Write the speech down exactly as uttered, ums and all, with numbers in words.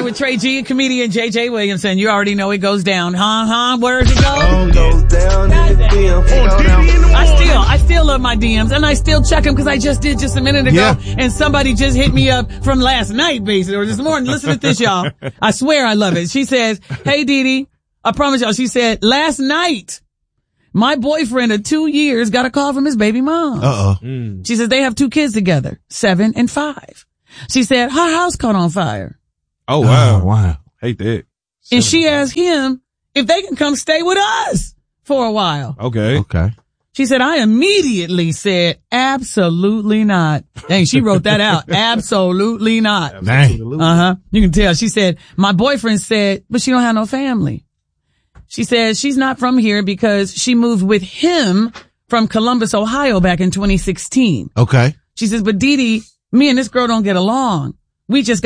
with Trey G, comedian J J Williamson. You already know it goes down. Huh, huh? Where does it go? Oh, goes down in the D M. I still, I still love my D Ms, and I still check them because I just did just a minute ago, Yeah. and somebody just hit me up from last night, basically, or this morning. Listen to this, y'all. I swear I love it. She says, hey, Dee Dee, I promise y'all, she said, last night, my boyfriend of two years got a call from his baby mom. Uh-oh. Mm. She says they have two kids together, seven and five. She said her house caught on fire. Oh, wow. Oh, wow. Hate that. And she asked him if they can come stay with us for a while. Okay. Okay. She said, I immediately said, absolutely not. Dang, she wrote that out. Absolutely not. Dang. Uh-huh. You can tell. She said, my boyfriend said, but she don't have no family. She said she's not from here because she moved with him from Columbus, Ohio back in twenty sixteen. Okay. She says, but Dee Dee, me and this girl don't get along. We just got